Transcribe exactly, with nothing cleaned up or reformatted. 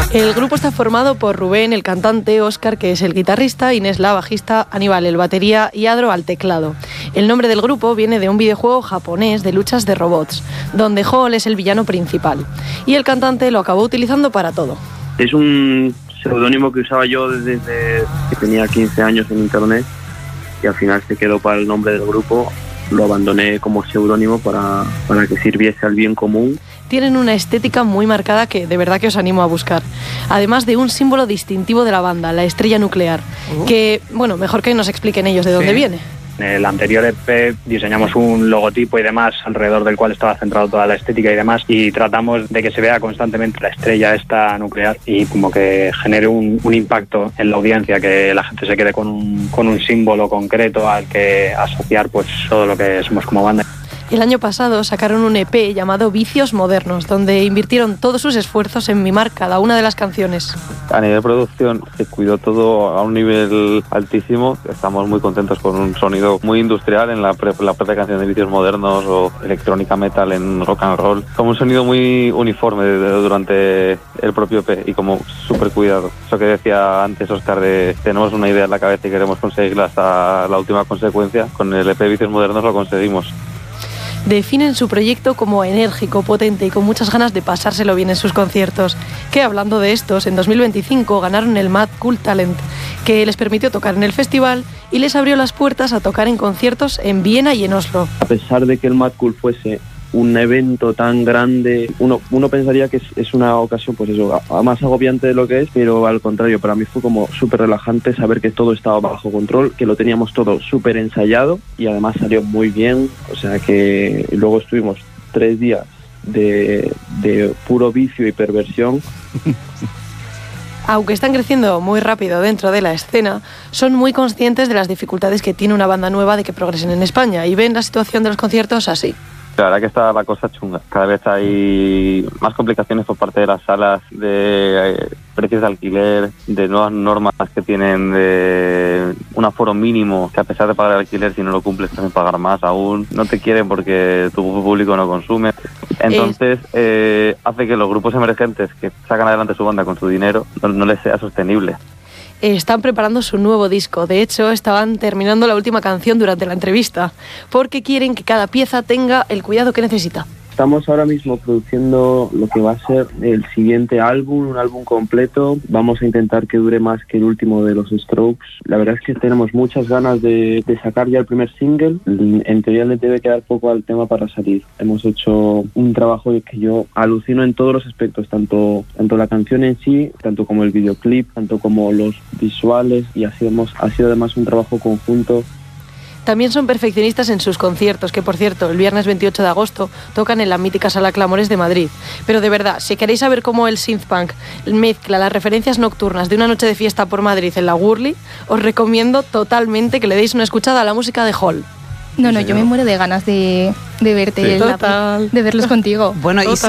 El grupo está formado por Rubén, el cantante, Óscar, que es el guitarrista, Inés, la bajista, Aníbal, el batería y Adro al teclado. El nombre del grupo viene de un videojuego japonés de luchas de robots, donde Hall es el villano principal. Y el cantante lo acabó utilizando para todo. Es un seudónimo que usaba yo desde que tenía quince años en internet y al final se quedó para el nombre del grupo. Lo abandoné como seudónimo para, para que sirviese al bien común. Tienen una estética muy marcada que de verdad que os animo a buscar. Además de un símbolo distintivo de la banda, la estrella nuclear, uh-huh. que, bueno, mejor que nos expliquen ellos de dónde sí. viene. En el anterior E P diseñamos un logotipo y demás alrededor del cual estaba centrado toda la estética y demás, y tratamos de que se vea constantemente la estrella esta nuclear y como que genere un, un impacto en la audiencia, que la gente se quede con un, con un símbolo concreto al que asociar pues todo lo que somos como banda. El año pasado sacaron un E P llamado Vicios Modernos, donde invirtieron todos sus esfuerzos en mimar cada una de las canciones. A nivel de producción se cuidó todo a un nivel altísimo. Estamos muy contentos con un sonido muy industrial en la, pre- la propia canción de Vicios Modernos, o electrónica metal en rock and roll. Como un sonido muy uniforme de, de, durante el propio E P y como súper cuidado. Eso que decía antes Óscar, de tenemos una idea en la cabeza y queremos conseguirla hasta la última consecuencia. Con el E P Vicios Modernos lo conseguimos. Definen su proyecto como enérgico, potente y con muchas ganas de pasárselo bien en sus conciertos. Que hablando de estos, en dos mil veinticinco ganaron el Mad Cool Talent, que les permitió tocar en el festival y les abrió las puertas a tocar en conciertos en Viena y en Oslo. A pesar de que el Mad Cool fuese un evento tan grande, uno, uno pensaría que es, es una ocasión pues eso, más agobiante de lo que es, pero al contrario, para mí fue como súper relajante saber que todo estaba bajo control, que lo teníamos todo súper ensayado y además salió muy bien. O sea que luego estuvimos tres días de, de puro vicio y perversión. Aunque están creciendo muy rápido dentro de la escena, son muy conscientes de las dificultades que tiene una banda nueva de que progresen en España y ven la situación de los conciertos así. La verdad que está la cosa chunga. Cada vez hay más complicaciones por parte de las salas, de eh, precios de alquiler, de nuevas normas que tienen de un aforo mínimo, que a pesar de pagar el alquiler, si no lo cumples te hacen pagar más aún. No te quieren porque tu público no consume. Entonces eh, hace que los grupos emergentes que sacan adelante su banda con su dinero no, no les sea sostenible. Están preparando su nuevo disco. De hecho, estaban terminando la última canción durante la entrevista, porque quieren que cada pieza tenga el cuidado que necesita. Estamos ahora mismo produciendo lo que va a ser el siguiente álbum, un álbum completo. Vamos a intentar que dure más que el último de los Strokes. La verdad es que tenemos muchas ganas de, de sacar ya el primer single. En teoría le debe quedar poco al tema para salir. Hemos hecho un trabajo que yo alucino en todos los aspectos, tanto, tanto la canción en sí, tanto como el videoclip, tanto como los visuales, y así hemos, ha sido además un trabajo conjunto. También son perfeccionistas en sus conciertos, que por cierto, el viernes veintiocho de agosto tocan en la mítica Sala Clamores de Madrid. Pero de verdad, si queréis saber cómo el synthpunk mezcla las referencias nocturnas de una noche de fiesta por Madrid en la Wurli, os recomiendo totalmente que le deis una escuchada a la música de Hall. No, no, yo me muero de ganas de, de verte, sí, la, de verlos contigo. Bueno, y si